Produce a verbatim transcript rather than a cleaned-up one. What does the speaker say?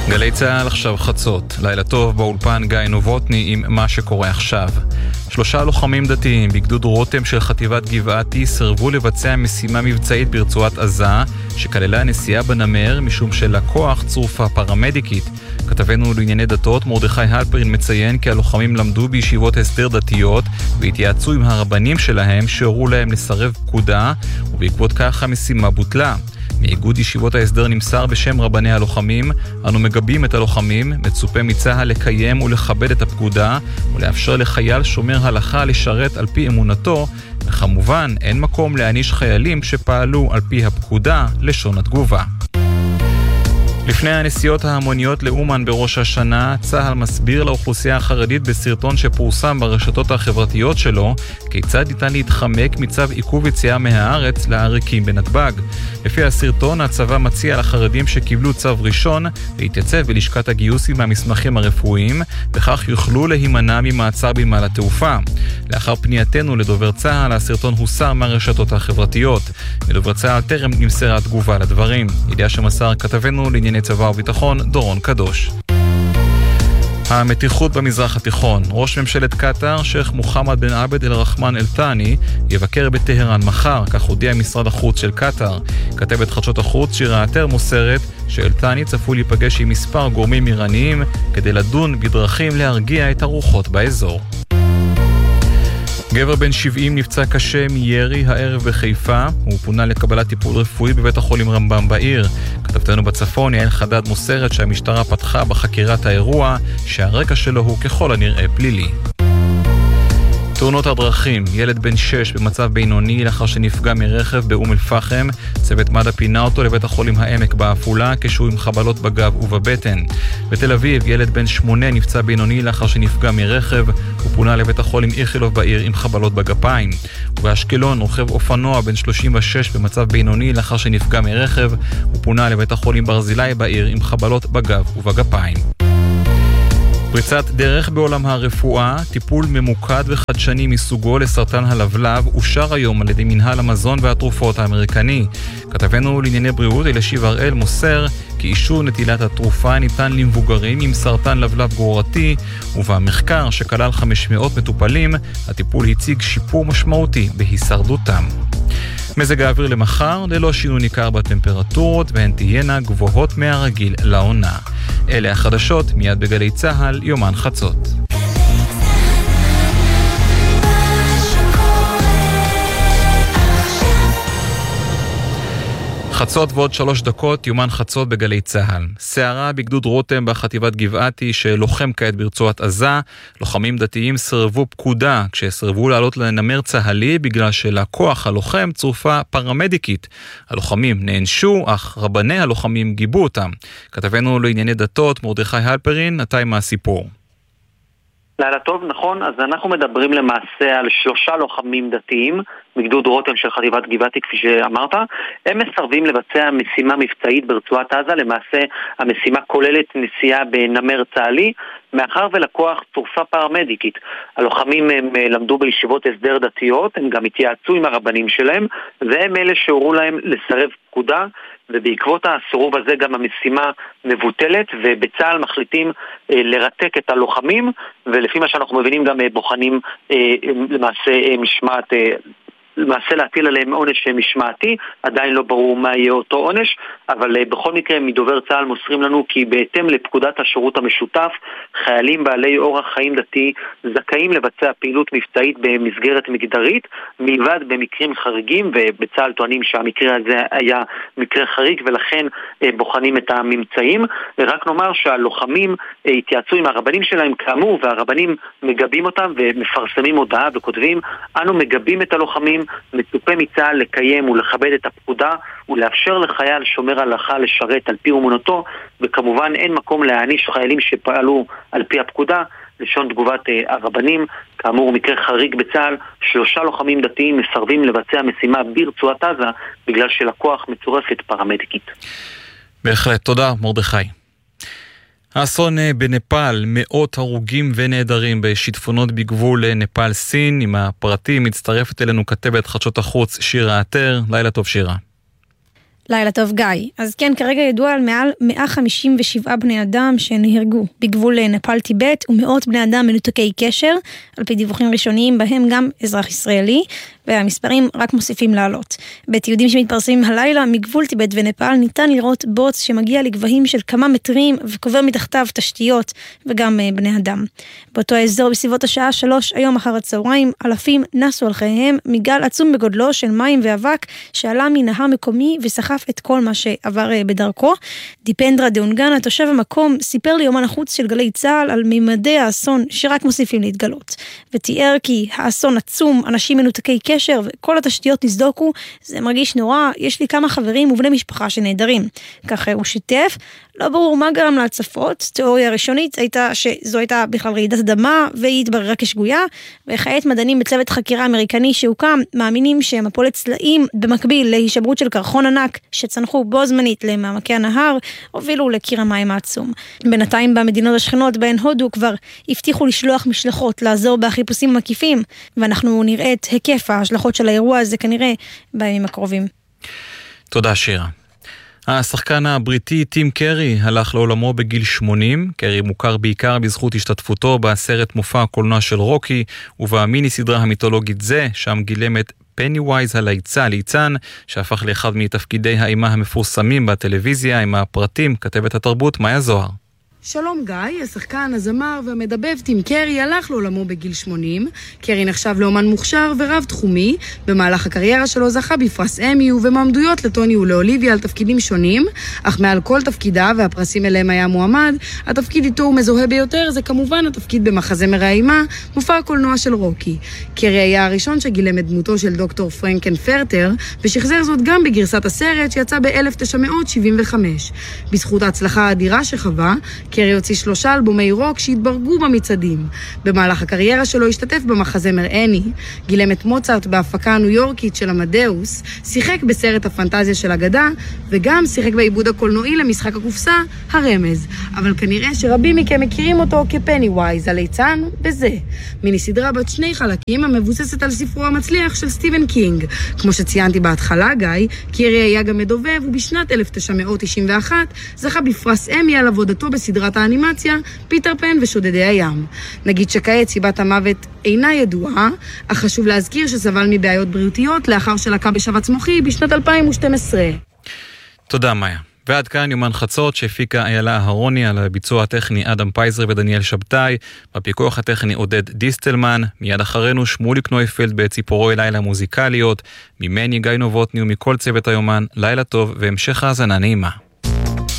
גלי צהל עכשיו חצות, לילה טוב באולפן גיא נובוטני עם מה שקורה עכשיו. שלושה לוחמים דתיים בגדוד רותם של חטיבת גבעתי סרבו לבצע משימה מבצעית ברצועת עזה שכללה נסיעה בנמר משום שלקוח צרופה פרמדיקית. כתבנו לענייני דתות מרדכי הלפרין מציין כי הלוחמים למדו בישיבות הסדר דתיות והתייעצו עם הרבנים שלהם שהורו להם לסרב פקודה, ובעקבות כך המשימה בוטלה. מאיגוד ישיבות ההסדר נמסר בשם רבני הלוחמים: אנו מגבים את הלוחמים, מצופה מצה"ל לקיים ולכבד את הפקודה ולאפשר לחייל שומר הלכה לשרת על פי אמונתו, וכמובן אין מקום להעניש חיילים שפעלו על פי הפקודה, לשון התגובה. לפני הנסיעות ההמוניות לאומן בראש השנה, צה"ל מסביר לאוכלוסייה החרדית בסרטון שפורסם ברשתות החברתיות שלו כיצד ניתן להתחמק מצו עיכוב יציאה מהארץ לעריקים בנתב"ג. לפי הסרטון, הצבא מציע לחרדים שקיבלו צו ראשון להתייצב בלשכת הגיוס עם המסמכים הרפואיים, וכך יוכלו להימנע ממעצר בנמל התעופה. לאחר פנייתנו לדובר צה"ל, הסרטון הוסר מהרשתות החברתיות. מדובר צה"ל טרם נמסרה תגובה לדברים. ידיעה שמסר כתבנו לענייני צבא וביטחון דורון קדוש. המתיחות במזרח התיכון. ראש ממשלת קטר, שייח מוחמד בן עבד אל רחמן אל תני, יבקר בטהרן מחר, כך הודיע משרד החוץ של קטר. כתבת חדשות החוץ שירה עטר מוסרת שאל תני צפוי להיפגש עם מספר גורמים איראניים כדי לדון בדרכים להרגיע את הרוחות באזור. גבר בן שבעים נפצע קשה מירי הערב בחיפה, הוא פונה לקבלת טיפול רפואי בבית החולים רמב"ם בעיר. כתבתנו בצפון יעל חדד מוסרת שהמשטרה פתחה בחקירת האירוע, שהרקע שלו הוא ככל הנראה פלילי. תאונות הדרכים, ילד בן שש במצב בינוני לאחר שנפגע מרכב באום אל-פחם. צוות מד"א פינה אותו לבית החולים העמק בעפולה כשהוא עם חבלות בגב ובבטן. בתל אביב, ילד בן שמונה נפצע בינוני לאחר שנפגע מרכב, הוא פונה לבית החולים איכילוב בעיר עם חבלות בגפיים. ובאשקלון, רוכב אופנוע בן שלושים ושש במצב בינוני לאחר שנפגע מרכב, הוא פונה לבית החולים ברזילי בעיר עם חבלות בגב ובגפיים. פריצת דרך בעולם הרפואה, טיפול ממוקד וחדשני מסוגו לסרטן הלבלב אושר היום על ידי מנהל המזון והתרופות האמריקני. כתבנו לענייני בריאות אלישיב הראל מוסר כי אישור נטילת התרופה ניתן למבוגרים עם סרטן לבלב גרורתי, ובמחקר שכלל חמש מאות מטופלים, הטיפול הציג שיפור משמעותי בהישרדותם. מזג האוויר למחר, ללא שינוי ניכר בטמפרטורות, והן תהיינה גבוהות מהרגיל לעונה. אלה החדשות, מיד בגלי צהל, יומן חצות. חצות ועוד שלוש דקות, יומן חצות בגלי צהל. סערה בגדוד רותם בחטיבת גבעתי שלוחם כעת ברצועת עזה. לוחמים דתיים סרבו פקודה כשסרבו לעלות לנמר צהלי בגלל שלכוח הלוחם צרופה פרמדיקית. הלוחמים נענשו, אך רבני הלוחמים גיבו אותם. כתבנו לענייני דתות מרדכי הלפרין, אתה עם הסיפור. לילה טוב, נכון, אז אנחנו מדברים למעשה על שלושה לוחמים דתיים מגדוד רותם של חטיבת גבעתי, כפי שאמרת. הם מסרבים לבצע משימה מבצעית ברצועת עזה. למעשה המשימה כוללת נסיעה בנמר צהלי, מאחר ולקוח צרופה פרמדיקית. הלוחמים הם למדו בישיבות הסדר דתיות, הם גם התייעצו עם הרבנים שלהם, והם אלה שהורו להם לסרב פקודה, ובעקבות הסירוב הזה גם המשימה מבוטלת, ובצה"ל מחליטים אה, לרתק את הלוחמים, ולפי מה שאנחנו מבינים גם אה, בוחנים אה, למעשה אה, משמעת אה, למעשה להטיל עליהם עונש משמעתי. עדיין לא ברור מה יהיה אותו עונש, אבל בכל מקרה מדובר צה"ל מוסרים לנו כי בהתאם לפקודת השירות המשותף, חיילים בעלי אורח חיים דתי זכאים לבצע פעילות מבצעית במסגרת מגדרית, מלבד במקרים חריגים, ובצה"ל טוענים שהמקרה הזה היה מקרה חריג ולכן בוחנים את הממצאים. ורק נאמר שהלוחמים התייעצו עם הרבנים שלהם כאמור, והרבנים מגבים אותם ומפרסמים הודעה וכותבים: אנו מגבים את הלוחמים, מצופה מצה"ל לקיים ולכבד את הפקודה ולאפשר לחייל שומר הלכה לשרת על פי אמונתו, וכמובן אין מקום להעניש חיילים שפעלו על פי הפקודה, לשון תגובת הרבנים. כאמור מקרה חריג בצה"ל, שלושה לוחמים דתיים מסרבים לבצע משימה ברצועת עזה בגלל שלכוח מצורפת פרמדיקית. בהחלט, תודה מרדכי. האסון בנפאל, מאות הרוגים ונעדרים בשיטפונות בגבול נפאל סין. עם הפרטים מצטרפת אלינו כתבת חדשות החוץ שירה עטר. לילה טוב שירה. לילה טוב גיא. אז כן, כרגע ידוע על מעל מאה וחמישים ושבעה בני אדם שנהרגו בגבול נפאל טיבט, ומאות בני אדם מנותקי קשר, על פי דיווחים ראשוניים בהם גם אזרח ישראלי, והמספרים רק מוסיפים לעלות. בתיעודים שמתפרסמים הלילה מגבול טיבט ונפאל ניתן לראות בוץ שמגיע לגבהים של כמה מטרים וקובר מתחתיו תשתיות וגם בני אדם. באותו האזור בסביבות השעה שלוש היום אחר הצהריים אלפים נסו על חייהם מגל עצום בגודלו של מים ואבק שעלה מנהר מקומי וסחף את כל מה שעבר בדרכו. דיפנדרה דאונגן, התושב המקום, סיפר ליומן החוץ של גלי צהל על מימדי האסון שרק מוסיפים להתגלות, ותיאר כי האסון עצום, אנשים מנותקי קשר וכל התשתיות נסדוקו, זה מרגיש נורא, יש לי כמה חברים ובני משפחה שנהדרים. ככה הוא שיתף, לא ברור מה גרם להצפות, תיאוריה ראשונית הייתה שזו הייתה בכלל רעידת אדמה והיא התבררה כשגויה, וכעת מדענים בצוות חקירה אמריקני שהוקם מאמינים שמפולת צלעים במקביל להישברות של קרחון ענק שצנחו בו זמנית למעמקי הנהר, הובילו לקיר המים העצום. בינתיים במדינות השכנות בהן הודו כבר הבטיחו לשלוח משלחות לעזור בחיפושים מקיפים, ואנחנו נראה את היקף ההשלכות של האירוע הזה כנראה בימים הקרובים. תודה שירה. השחקן הבריטי טים קרי הלך לעולמו בגיל שמונים. קרי מוכר בעיקר בזכות השתתפותו בסרט מופע הקולנוע של רוקי, ובמיני סדרה המיתולוגית זה, שם גילם את פניווייז הליצן, ליצן, שהפך לאחד מתפקידי האימה המפורסמים בטלוויזיה. עם הפרטים כתבת התרבות מאיה זוהר. שלום גיא, השחקן, הזמר והמדבב טים קרי הלך לעולמו בגיל שמונים. קרי נחשב לאומן מוכשר ורב תחומי. במהלך הקריירה שלו זכה בפרס אמי ובמעמדויות לטוני ולאוליביה על תפקידים שונים, אך מעל כל תפקידיו והפרסים אליהם היה מועמד, התפקיד איתו הוא מזוהה ביותר זה כמובן התפקיד במחזמר האימה, מופע הקולנוע של רוקי. קרי היה הראשון שגילם את דמותו של דוקטור פרנקן פרטר, ושחזר זאת גם בגרסת הסרט שיצא ב-אלף תשע מאות שבעים וחמש. בזכות ההצלחה האדירה שחווה, קרי הוציא שלושה אלבומי רוק שהתברגו במצעדים. במהלך הקריירה שלו השתתף במחזמר אני, גילם את מוצרט בהפקה הניו יורקית של אמדאוס, שיחק בסרט הפנטזיה של אגדה, וגם שיחק בעיבוד הקולנועי למשחק הקופסה, הרמז. אבל כנראה שרבים מכם מכירים אותו כפניווייז, הליצן בזה. מיני סדרה בת שני חלקים המבוססת על ספרו המצליח של סטיבן קינג. כמו שציינתי בהתחלה גיא, קרי היה גם מדובב, ובשנת אלף תשע מאות תשעים ואחת זכה בפרס אמי על עבודתו בסדרת האנימציה פיטר פן ושודדי הים. נגיד שכעת סיבת המוות אינה ידועה, אך חשוב להזכיר שסבל מבעיות בריאותיות לאחר שלקה בשבץ מוחי בשנת אלפיים ושתים עשרה. תודה מאיה. ועד כאן יומן חצות שהפיקה איילה אהרוני, על הביצוע הטכני אדם פייזר ודניאל שבתאי, בפיקוח הטכני עודד דיסטלמן. מיד אחרינו שמוליק נויפלד בציפורי לילה מוזיקליות, ממני גיא נובוטני ומכל צוות היומן. לילה טוב והמשך האזנה נעימה.